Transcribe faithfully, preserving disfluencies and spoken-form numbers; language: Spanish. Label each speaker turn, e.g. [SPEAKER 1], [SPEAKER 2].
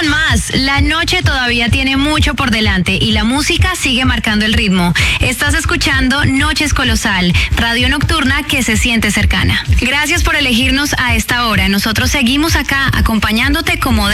[SPEAKER 1] con más. La noche todavía tiene mucho por delante y la música sigue marcando el ritmo. Estás escuchando Noches Colosal, radio nocturna que se siente cercana. Gracias por elegirnos a esta hora. Nosotros seguimos acá acompañándote como de